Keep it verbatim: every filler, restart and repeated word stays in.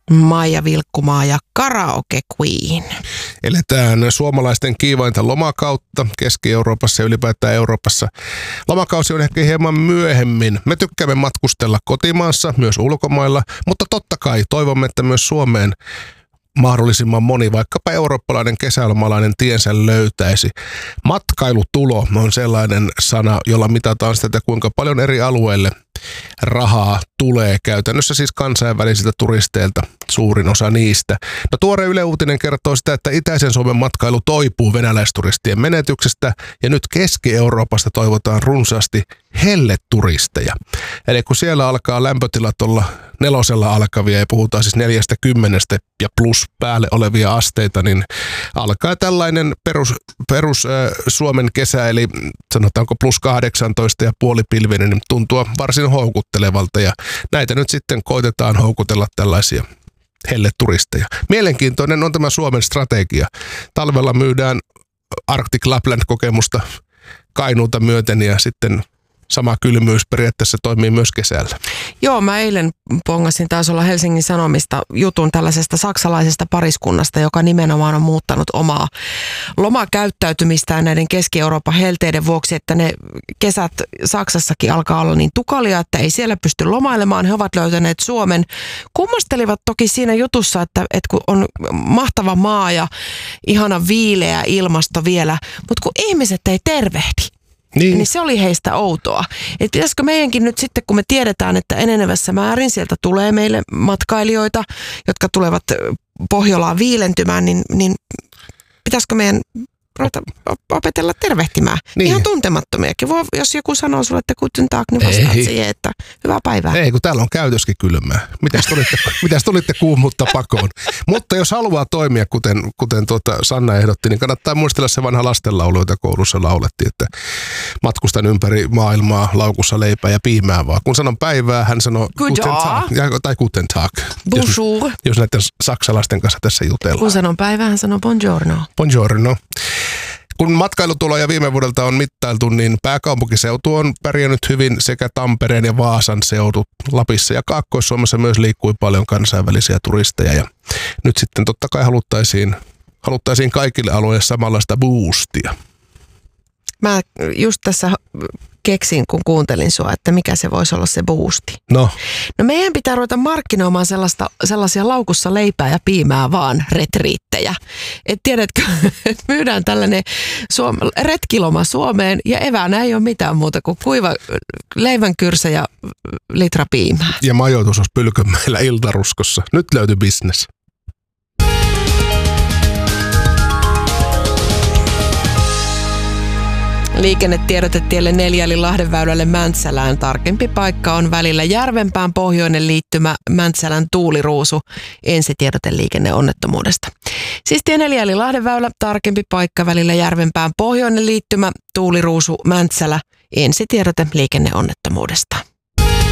Maija Vilkkumaa ja Karaoke Queen. Eletään suomalaisten kiivainta lomakautta Keski-Euroopassa ja ylipäätään Euroopassa. Lomakausi on ehkä hieman myöhemmin. Me tykkäämme matkustella kotimaassa, myös ulkomailla, mutta totta kai toivomme, että myös Suomeen mahdollisimman moni, vaikkapa eurooppalainen kesälomalainen tiensä löytäisi. Matkailutulo on sellainen sana, jolla mitataan sitä, että kuinka paljon eri alueille rahaa tulee käytännössä siis kansainvälisiltä turisteilta, suurin osa niistä. No tuore Yle Uutinen kertoo sitä, että itäisen Suomen matkailu toipuu venäläisturistien menetyksestä ja nyt Keski-Euroopasta toivotaan runsaasti helleturisteja. Eli kun siellä alkaa lämpötilat olla nelosella alkavia ja puhutaan siis neljästä kymmenestä ja plus päälle olevia asteita, niin alkaa tällainen perus, perus äh, Suomen kesä, eli sanotaanko plus kahdeksantoista ja puolipilvinen, niin tuntuu varsin houkuttelevalta ja näitä nyt sitten koitetaan houkutella tällaisia helleturisteja. Mielenkiintoinen on tämä Suomen strategia. Talvella myydään Arctic Lapland-kokemusta Kainuuta myöten ja sitten sama kylmyys periaatteessa toimii myös kesällä. Joo, mä eilen pongasin, taisi olla Helsingin Sanomista jutun tällaisesta saksalaisesta pariskunnasta, joka nimenomaan on muuttanut omaa lomakäyttäytymistään näiden Keski-Euroopan helteiden vuoksi, että ne kesät Saksassakin alkaa olla niin tukalia, että ei siellä pysty lomailemaan. He ovat löytäneet Suomen. Kummastelivat toki siinä jutussa, että, että kun on mahtava maa ja ihana viileä ilmasto vielä, mutta kun ihmiset ei tervehdi. Niin. niin se oli heistä outoa. Että pitäisikö meidänkin nyt sitten, kun me tiedetään, että enenevässä määrin sieltä tulee meille matkailijoita, jotka tulevat Pohjolaan viilentymään, niin, niin pitäisikö meidän ruveta opetella tervehtimään? Niin. Ihan tuntemattomiakin. Voi, jos joku sanoo sulle, että guten tag, niin vastaat siihen, että hyvää päivää. Ei, kun täällä on käytöskin kylmää. Mitäs tulitte, mitäs tulitte kuumutta pakoon? Mutta jos haluaa toimia, kuten, kuten tuota Sanna ehdotti, niin kannattaa muistella se vanha lastenlaulu, jota koulussa laulettiin, että matkustan ympäri maailmaa laukussa leipää ja piimää vaan. Kun sanon päivää, hän sanoo guten tag, tai guten tag. Bonjour. Jos, jos näiden saksalaisten kanssa tässä jutellaan. Kun sanon päivää, hän sanoo buongiorno. Buongiorno. Kun matkailutuloja viime vuodelta on mittailtu, niin pääkaupunkiseutu on pärjännyt hyvin sekä Tampereen ja Vaasan seudut. Lapissa ja Kaakkois-Suomessa myös liikkui paljon kansainvälisiä turisteja. Ja nyt sitten totta kai haluttaisiin, haluttaisiin kaikille alueille samanlaista boostia. Mä just tässä keksin, kun kuuntelin sua, että mikä se voisi olla se boosti. No. No meidän pitää ruveta markkinoimaan sellaista, sellaisia laukussa leipää ja piimää vaan retriittejä. Et tiedätkö, että myydään tällainen suom- retkiloma Suomeen ja eväänä ei ole mitään muuta kuin kuiva leivänkyrsä ja litra piimää. Ja majoitus olisi Pylkönmäellä Iltaruskossa. Nyt löytyi business. Liikennetiedote tielle neljä eli Lahdenväylälle Mäntsälään. Tarkempi paikka on välillä Järvenpään pohjoinen liittymä Mäntsälän Tuuliruusu. Ensitiedote liikenneonnettomuudesta. Siis tie neljä eli Lahdenväylä, tarkempi paikka välillä Järvenpään pohjoinen liittymä Tuuliruusu Mäntsälä. Ensitiedote liikenneonnettomuudesta.